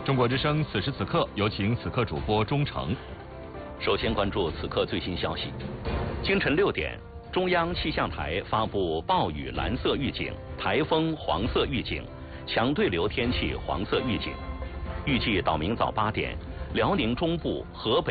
中国之声此时此刻，有请此刻主播钟诚。 首先关注此刻最新消息。清晨6点，中央气象台发布暴雨蓝色预警、台风黄色预警、强对流天气黄色预警。预计到明早8点，辽宁中部、河北